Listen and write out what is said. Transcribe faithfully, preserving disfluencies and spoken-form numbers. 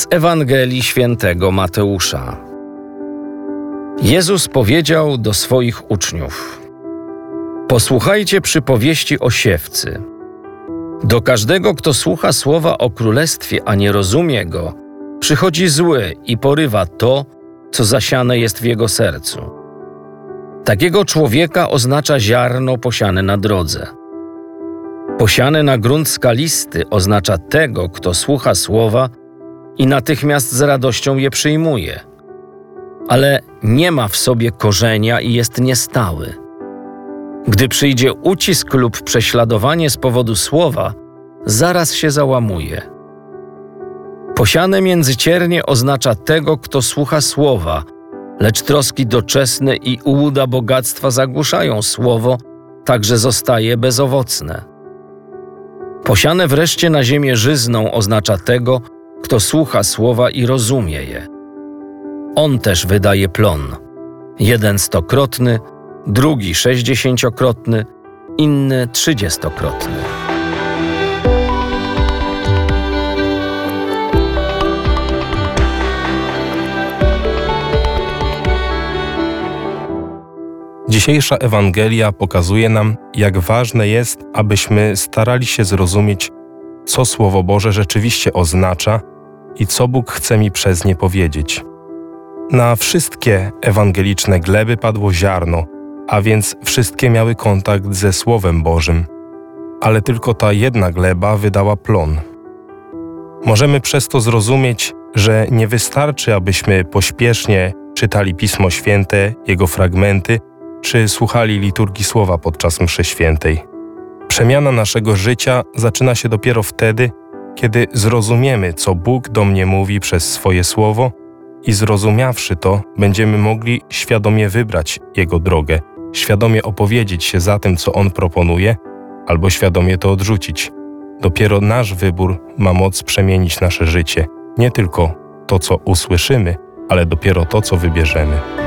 Z Ewangelii Świętego Mateusza. Jezus powiedział do swoich uczniów: Posłuchajcie przypowieści o siewcy. Do każdego, kto słucha słowa o królestwie, a nie rozumie go, przychodzi zły i porywa to, co zasiane jest w jego sercu. Takiego człowieka oznacza ziarno posiane na drodze. Posiane na grunt skalisty oznacza tego, kto słucha słowa i natychmiast z radością je przyjmuje, ale nie ma w sobie korzenia i jest niestały. Gdy przyjdzie ucisk lub prześladowanie z powodu słowa, zaraz się załamuje. Posiane między ciernie oznacza tego, kto słucha słowa, lecz troski doczesne i ułuda bogactwa zagłuszają słowo, tak że zostaje bezowocne. Posiane wreszcie na ziemię żyzną oznacza tego, kto słucha słowa i rozumie je. On też wydaje plon. Jeden stokrotny, drugi sześćdziesięciokrotny, inny trzydziestokrotny. Dzisiejsza Ewangelia pokazuje nam, jak ważne jest, abyśmy starali się zrozumieć, co Słowo Boże rzeczywiście oznacza i co Bóg chce mi przez nie powiedzieć. Na wszystkie ewangeliczne gleby padło ziarno, a więc wszystkie miały kontakt ze Słowem Bożym, ale tylko ta jedna gleba wydała plon. Możemy przez to zrozumieć, że nie wystarczy, abyśmy pośpiesznie czytali Pismo Święte, jego fragmenty, czy słuchali liturgii słowa podczas mszy świętej. Przemiana naszego życia zaczyna się dopiero wtedy, kiedy zrozumiemy, co Bóg do mnie mówi przez swoje słowo i zrozumiawszy to, będziemy mogli świadomie wybrać Jego drogę, świadomie opowiedzieć się za tym, co On proponuje, albo świadomie to odrzucić. Dopiero nasz wybór ma moc przemienić nasze życie, nie tylko to, co usłyszymy, ale dopiero to, co wybierzemy.